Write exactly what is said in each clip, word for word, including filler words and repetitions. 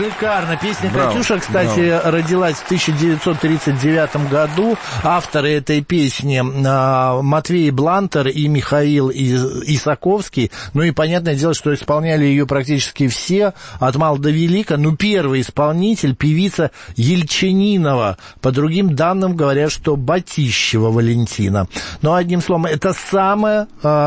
Шикарно. Песня Браво. «Катюша», кстати, Браво. родилась в тысяча девятьсот тридцать девятом году. Авторы этой песни Матвей Блантер и Михаил Исаковский. Ну и понятное дело, что исполняли ее практически все, от мала до велика. Ну, первый исполнитель, певица Ельчининова. По другим данным говорят, что Батищева Валентина. Но, одним словом, это самая...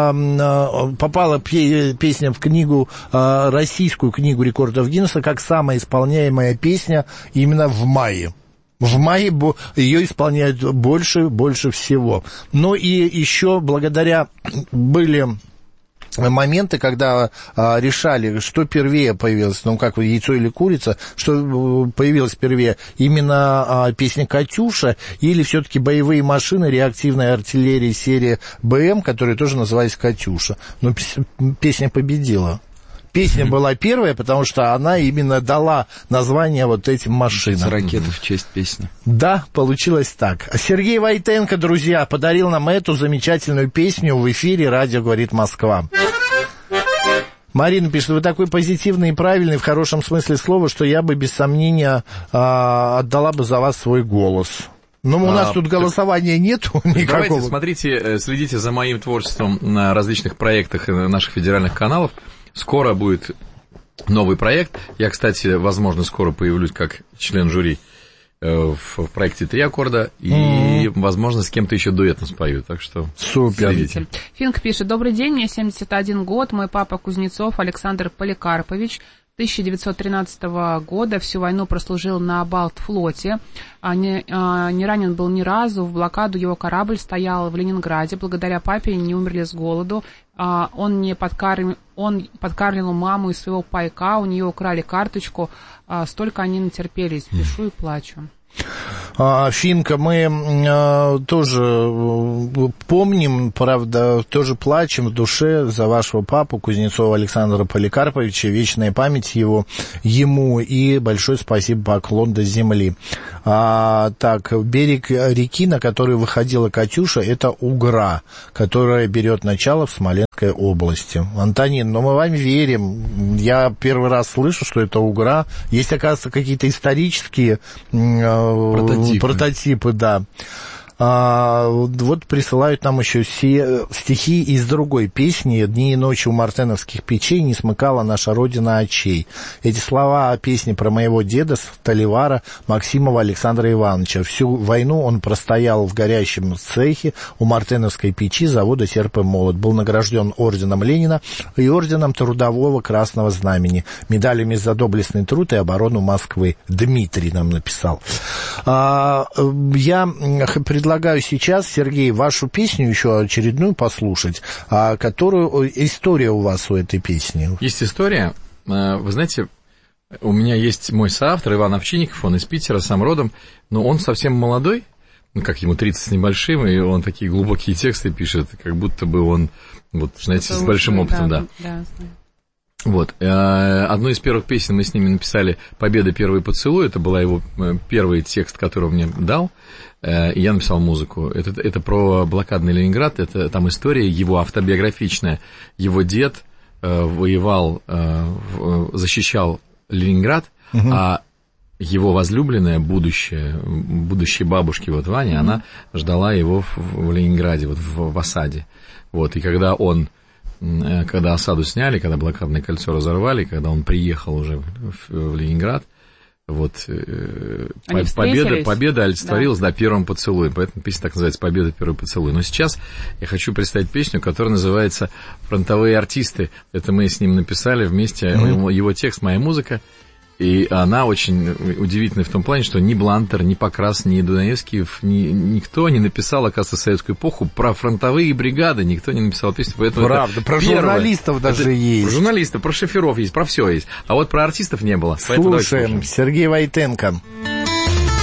Попала песня в книгу, российскую книгу рекордов Гиннесса, как самая исполняемая песня именно в мае. В мае ее исполняют больше, больше всего. Ну и еще благодаря были моменты, когда а, решали, что первее появилось, ну как яйцо или курица, что появилось первее, именно а, песня «Катюша» или все-таки боевые машины реактивной артиллерии серии БМ, которые тоже назывались «Катюша». Но песня победила. Песня была первая, потому что она именно дала название вот этим машинам. Ракеты в честь песни. Да, получилось так. Сергей Войтенко, друзья, подарил нам эту замечательную песню в эфире «Радио говорит Москва». Марина пишет, вы такой позитивный и правильный, в хорошем смысле слова, что я бы без сомнения отдала бы за вас свой голос. Но у нас а, тут голосования нету никакого. Давайте, смотрите, следите за моим творчеством на различных проектах наших федеральных каналов. Скоро будет новый проект. Я, кстати, возможно, скоро появлюсь как член жюри в проекте «Три аккорда». И, mm-hmm. возможно, с кем-то еще дуэтом спою. Так что супер. Следите. Финк пишет. Добрый день, мне семьдесят один год. Мой папа Кузнецов Александр Поликарпович. тысяча девятьсот тринадцатого года всю войну прослужил на Балтфлоте. А не, а, не ранен был ни разу. В блокаду его корабль стоял в Ленинграде. Благодаря папе не умерли с голоду. А, он, не подкарм... он подкармливал маму из своего пайка. У нее украли карточку. А, столько они натерпелись. Пишу и плачу. Финка, мы э, тоже помним, правда, тоже плачем в душе за вашего папу Кузнецова Александра Поликарповича, вечная память его, ему, и большое спасибо, поклон до земли. А, так, берег реки, на который выходила «Катюша», это Угра, которая берет начало в Смоленской области. Антонин, но мы вам верим, я первый раз слышу, что это Угра. Есть, оказывается, какие-то исторические Прототипы. Прототипы, да. А, вот присылают нам еще се, стихи из другой песни «Дни и ночи у мартеновских печей не смыкала наша родина очей». Эти слова о песне про моего деда Столивара Максимова Александра Ивановича. Всю войну он простоял в горящем цехе у мартеновской печи завода «Серп и молот». Был награжден орденом Ленина и орденом Трудового Красного Знамени, медалями за доблестный труд и оборону Москвы. Дмитрий нам написал. А, я предлагаю Предлагаю сейчас, Сергей, вашу песню еще очередную послушать, а, которую история у вас у этой песни. Есть история. Вы знаете, у меня есть мой соавтор Иван Овчинников, он из Питера, сам родом, но он совсем молодой, ну, как ему тридцать с небольшим, и он такие глубокие тексты пишет, как будто бы он, вот, знаете, это с большим опытом, да. да. да Вот. Одну из первых песен мы с ними написали «Победа, первый поцелуй». Это был его первый текст, который он мне дал. И я написал музыку. Это, это про блокадный Ленинград. Это там история его автобиографичная. Его дед воевал, защищал Ленинград, угу. а его возлюбленная, будущая, будущей бабушки, вот Ваня, угу. она ждала его в, в Ленинграде, вот в, в осаде. Вот. И когда он когда осаду сняли, когда блокадное кольцо разорвали, когда он приехал уже в, в Ленинград, вот, победа, победа олицетворилась, да. да, первым поцелуем, поэтому песня так называется «Победа, первый поцелуй». Но сейчас я хочу представить песню, которая называется «Фронтовые артисты». Это мы с ним написали вместе, mm-hmm. его текст, моя музыка. И она очень удивительная в том плане, что ни Блантер, ни Покрас, ни Дунаевский, ни, никто не написал, оказывается, в советскую эпоху про фронтовые бригады, никто не написал песню. Поэтому правда, про первое. Журналистов даже это, есть. Про журналистов, про шоферов есть, про все есть. А вот про артистов не было. Слушаем, Сергей Войтенко.